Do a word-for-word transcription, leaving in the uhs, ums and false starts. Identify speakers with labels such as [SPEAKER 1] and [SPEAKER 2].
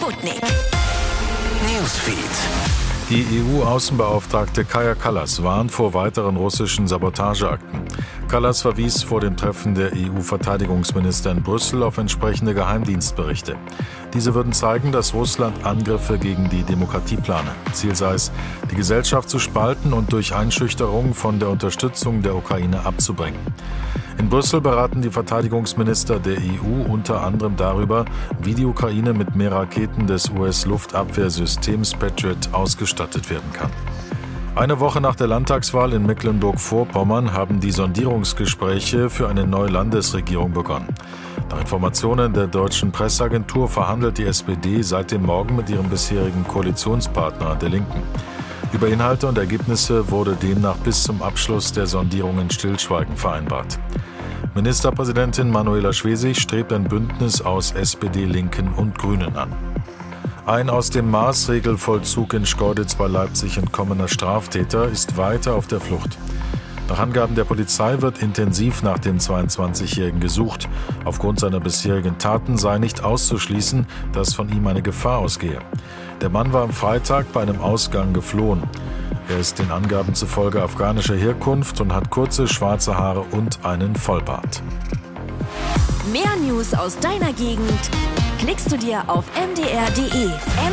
[SPEAKER 1] Sputnik.
[SPEAKER 2] Newsfeed.
[SPEAKER 3] Die E U-Außenbeauftragte Kaja Kallas warnt vor weiteren russischen Sabotageakten. Kallas verwies vor dem Treffen der E U-Verteidigungsminister in Brüssel auf entsprechende Geheimdienstberichte. Diese würden zeigen, dass Russland Angriffe gegen die Demokratie plane. Ziel sei es, die Gesellschaft zu spalten und durch Einschüchterung von der Unterstützung der Ukraine abzubringen. In Brüssel beraten die Verteidigungsminister der E U unter anderem darüber, wie die Ukraine mit mehr Raketen des U S-Luftabwehrsystems Patriot ausgestattet werden kann. Eine Woche nach der Landtagswahl in Mecklenburg-Vorpommern haben die Sondierungsgespräche für eine neue Landesregierung begonnen. Nach Informationen der deutschen Presseagentur verhandelt die S P D seit dem Morgen mit ihrem bisherigen Koalitionspartner, der Linken. Über Inhalte und Ergebnisse wurde demnach bis zum Abschluss der Sondierungen Stillschweigen vereinbart. Ministerpräsidentin Manuela Schwesig strebt ein Bündnis aus S P D, Linken und Grünen an. Ein aus dem Maßregelvollzug in Schkeuditz bei Leipzig entkommener Straftäter ist weiter auf der Flucht. Nach Angaben der Polizei wird intensiv nach dem zweiundzwanzigjährigen gesucht. Aufgrund seiner bisherigen Taten sei nicht auszuschließen, dass von ihm eine Gefahr ausgehe. Der Mann war am Freitag bei einem Ausgang geflohen. Er ist den Angaben zufolge afghanischer Herkunft und hat kurze schwarze Haare und einen Vollbart.
[SPEAKER 1] Mehr News aus deiner Gegend klickst du dir auf m d r punkt d e.